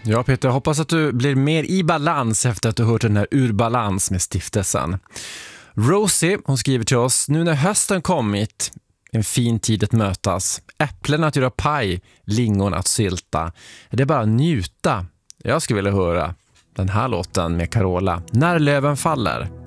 Ja Peter, jag hoppas att du blir mer i balans efter att du hört den här Urbalans med stiftelsen. Rosie, hon skriver till oss: nu när hösten kommit, en fin tid att mötas, äpplen att göra paj, lingon att sylta. Det är bara att njuta. Jag skulle vilja höra den här låten med Carola, När löven faller.